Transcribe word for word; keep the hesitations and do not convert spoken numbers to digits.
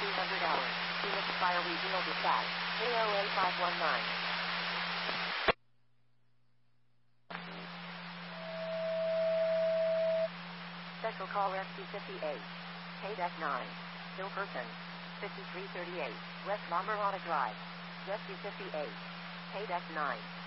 two hundred hours. Phoenix Fire Regional Dispatch. A O A five one nine. Special Call Rescue fifty-eight. K nine. Still person. fifty-three thirty-eight. West La Mirada Drive. Rescue fifty-eight. K nine.